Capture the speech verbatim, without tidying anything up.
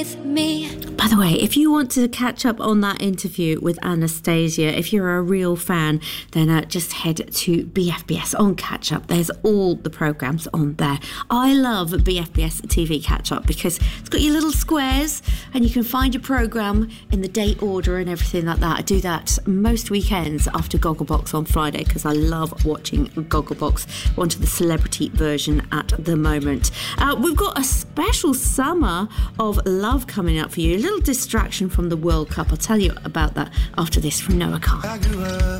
with me. By the way, if you want to catch up on that interview with Anastasia, if you're a real fan, then uh, just head to B F B S on Catch Up. There's all the programmes on there. I love B F B S T V Catch Up because it's got your little squares and you can find your programme in the date order and everything like that. I do that most weekends after Gogglebox on Friday because I love watching Gogglebox. We're onto the celebrity version at the moment. Uh, we've got a special summer of love coming up for you. A little distraction from the World Cup. I'll tell you about that after this from Noah Carr.